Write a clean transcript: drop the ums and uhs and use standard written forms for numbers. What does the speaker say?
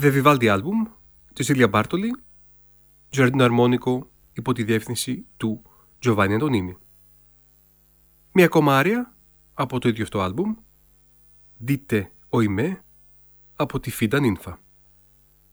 The Vivaldi Album της Ήλια Μπάρτολη, Giardino αρμόνικο υπό τη διεύθυνση του Giovanni Antonini. Μία ακόμα άρια από το ίδιο αυτό άλμπουμ, Dite Oimè, από τη Fida Ninfa.